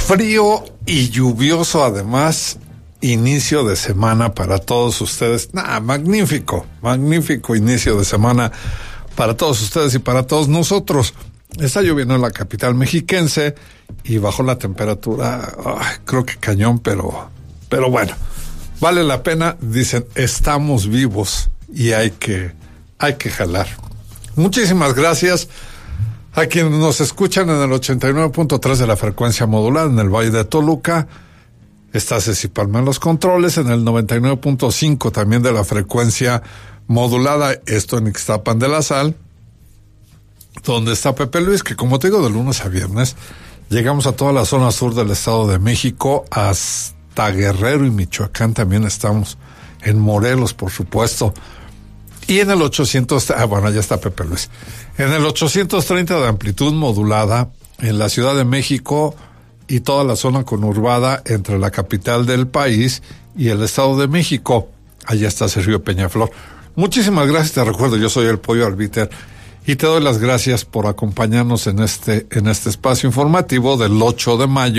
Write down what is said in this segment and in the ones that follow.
Frío y lluvioso, además, inicio de semana para todos ustedes. Magnífico inicio de semana para todos ustedes y para todos nosotros. Está lloviendo en la capital mexiquense y bajó la temperatura, creo que cañón, pero bueno, vale la pena. Dicen, estamos vivos y hay que jalar. Muchísimas gracias a quienes nos escuchan en el 89.3 de la frecuencia modulada en el Valle de Toluca. Está Ceci Palma en los controles, en el 99.5 también de la frecuencia modulada, esto en Ixtapan de la Sal, donde está Pepe Luis, que como te digo, de lunes a viernes llegamos a toda la zona sur del Estado de México, hasta Guerrero y Michoacán también estamos, en Morelos, por supuesto. Y en el 800, ya está Pepe Luis. En el 830 de amplitud modulada, en la Ciudad de México y toda la zona conurbada entre la capital del país y el Estado de México. Allá está Sergio Peñaflor. Muchísimas gracias, te recuerdo, yo soy el Pollo Albiter y te doy las gracias por acompañarnos en este espacio informativo del 8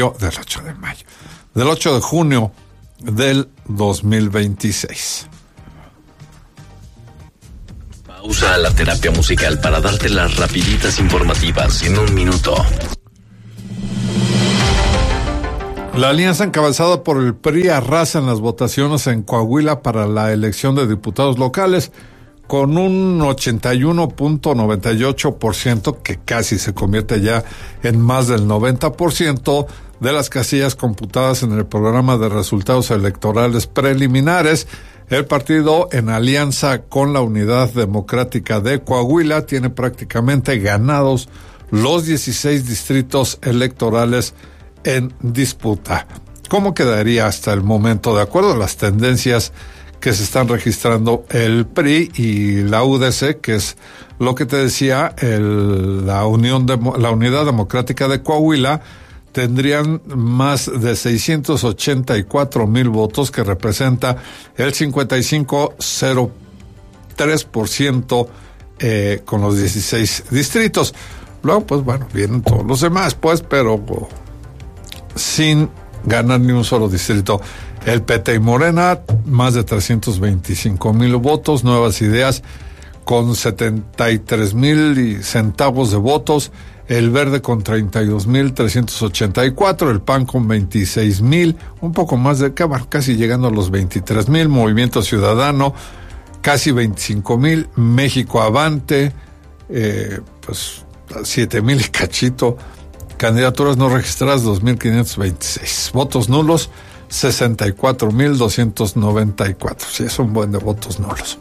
de junio del 2026. Usa la terapia musical para darte las rapiditas informativas en un minuto. La alianza encabezada por el PRI arrasa en las votaciones en Coahuila para la elección de diputados locales con un 81.98%, que casi se convierte ya en más del 90% de las casillas computadas en el programa de resultados electorales preliminares. El partido, en alianza con la Unidad Democrática de Coahuila, tiene prácticamente ganados los 16 distritos electorales en disputa. ¿Cómo quedaría hasta el momento? De acuerdo a las tendencias que se están registrando, el PRI y la UDC, que es lo que te decía, la Unidad Democrática de Coahuila, tendrían más de 684,000 votos, que representa el 55.03% con los 16 distritos. Luego, pues bueno, vienen todos los demás, pues, pero sin ganar ni un solo distrito. El PT y Morena, más de 325,000 votos. Nuevas Ideas, con 73,000 centavos de votos. El Verde con 32,384, el PAN con 26,000, un poco más de casi llegando a los 23,000, Movimiento Ciudadano casi 25,000, México Avante, pues 7,000 y cachito, candidaturas no registradas 2,526, votos nulos 64,294, sí, es un buen de votos nulos.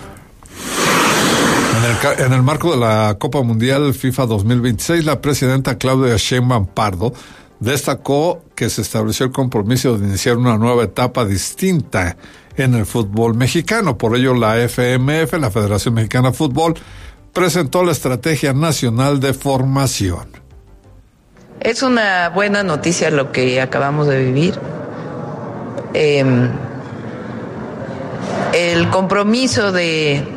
En el marco de la Copa Mundial FIFA 2026, la presidenta Claudia Sheinbaum Pardo destacó que se estableció el compromiso de iniciar una nueva etapa distinta en el fútbol mexicano. Por ello, la FMF, la Federación Mexicana de Fútbol, presentó la Estrategia Nacional de Formación. Es una buena noticia lo que acabamos de vivir. El compromiso de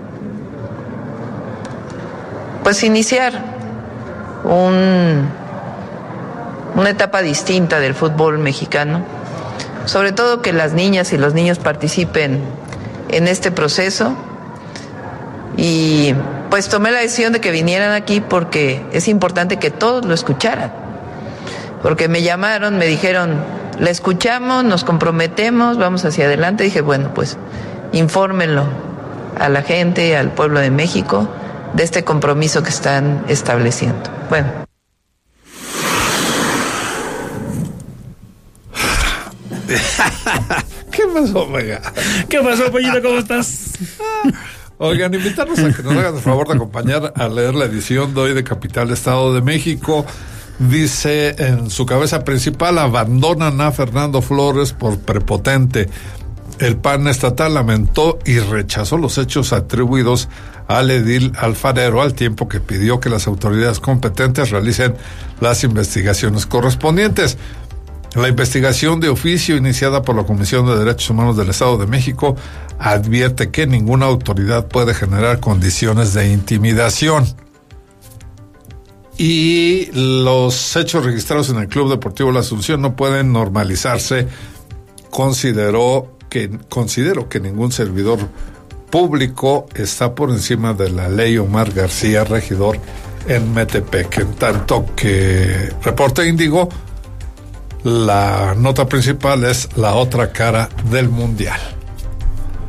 iniciar una etapa distinta del fútbol mexicano, sobre todo que las niñas y los niños participen en este proceso, y pues tomé la decisión de que vinieran aquí porque es importante que todos lo escucharan, porque me llamaron, me dijeron, la escuchamos, nos comprometemos, vamos hacia adelante. Dije, bueno, pues infórmenlo a la gente, al pueblo de México, de este compromiso que están estableciendo. Bueno. ¿Qué pasó, Omega? ¿Qué pasó, Pollito? ¿Cómo estás? Oigan, invitarnos a que nos hagan el favor de acompañar a leer la edición de hoy de Capital Estado de México. Dice en su cabeza principal: abandonan a Fernando Flores por prepotente. El PAN estatal lamentó y rechazó los hechos atribuidos al edil alfarero, al tiempo que pidió que las autoridades competentes realicen las investigaciones correspondientes. La investigación de oficio iniciada por la Comisión de Derechos Humanos del Estado de México advierte que ninguna autoridad puede generar condiciones de intimidación. y los hechos registrados en el Club Deportivo La Asunción no pueden normalizarse. Considero que ningún servidor público está por encima de la ley. Omar García, regidor en Metepec. En tanto que reporte Índigo, la nota principal es la otra cara del Mundial.